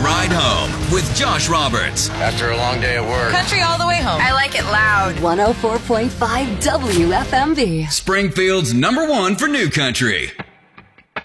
ride home with Josh Roberts. After a long day at work. Country all the way home. I like it loud. 104.5 WFMB. Springfield's #1 for new country.